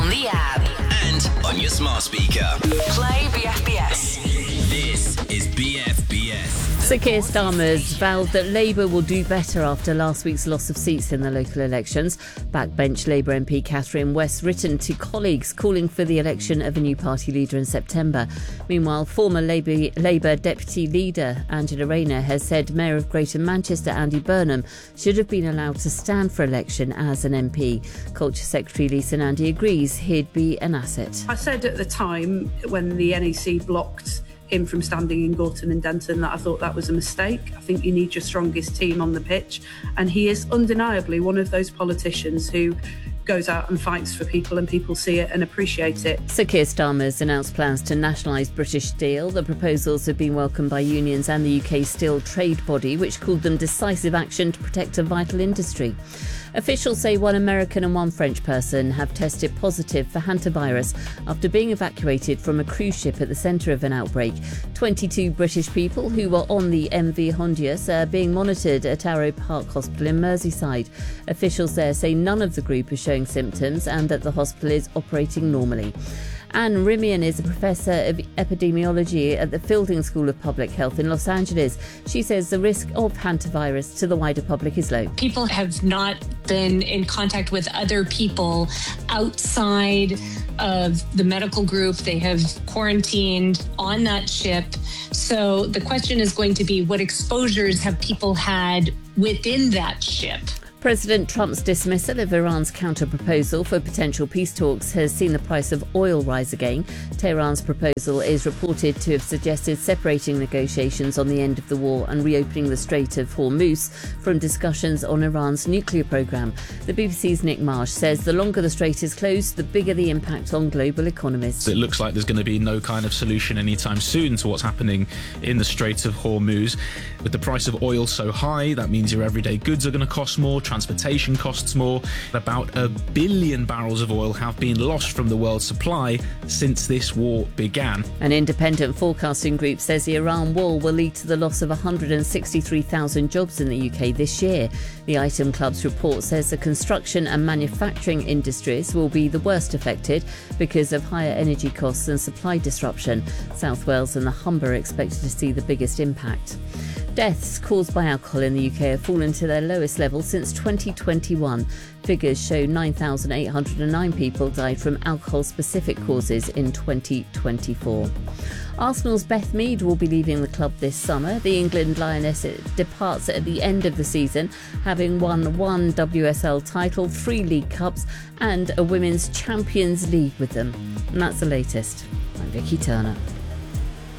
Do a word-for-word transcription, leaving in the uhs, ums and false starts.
on the app and on your smart speaker. Play B F B S. This is B F B S. Sir Keir Starmer's vowed that Labour will do better after last week's loss of seats in the local elections. Backbench Labour M P Catherine West's written to colleagues calling for the election of a new party leader in September. Meanwhile, former Labour, Labour Deputy Leader Angela Rayner has said Mayor of Greater Manchester Andy Burnham should have been allowed to stand for election as an M P. Culture Secretary Lisa Nandy agrees he'd be an asset. I said at the time when the N E C blocked him from standing in Gorton and Denton that I thought that was a mistake. I think you need your strongest team on the pitch, and he is undeniably one of those politicians who goes out and fights for people, and people see it and appreciate it. Sir Keir Starmer's announced plans to nationalise British Steel. The proposals have been welcomed by unions and the U K steel trade body, which called them decisive action to protect a vital industry. Officials say one American and one French person have tested positive for hantavirus after being evacuated from a cruise ship at the centre of an outbreak. twenty-two British people who were on the M V Hondius are being monitored at Arrow Park Hospital in Merseyside. Officials there say none of the group are showing symptoms and that the hospital is operating normally. Anne Rimian is a professor of epidemiology at the Fielding School of Public Health in Los Angeles. She says the risk of hantavirus to the wider public is low. People have not been in contact with other people outside of the medical group. They have quarantined on that ship. So the question is going to be, what exposures have people had within that ship? President Trump's dismissal of Iran's counter-proposal for potential peace talks has seen the price of oil rise again. Tehran's proposal is reported to have suggested separating negotiations on the end of the war and reopening the Strait of Hormuz from discussions on Iran's nuclear programme. The B B C's Nick Marsh says the longer the strait is closed, the bigger the impact on global economies. It looks like there's going to be no kind of solution anytime soon to what's happening in the Strait of Hormuz. With the price of oil so high, that means your everyday goods are going to cost more, transportation costs more. About a billion barrels of oil have been lost from the world supply since this war began. An independent forecasting group says the Iran war will lead to the loss of one hundred sixty-three thousand jobs in the U K this year. The Item Club's report says the construction and manufacturing industries will be the worst affected because of higher energy costs and supply disruption. South Wales and the Humber are expected to see the biggest impact. Deaths caused by alcohol in the U K have fallen to their lowest level since twenty twenty-one. Figures show nine thousand eight hundred nine people died from alcohol-specific causes in twenty twenty-four. Arsenal's Beth Mead will be leaving the club this summer. The England Lioness departs at the end of the season, having won one W S L title, three League Cups and a Women's Champions League with them. And that's the latest. I'm Vicky Turner.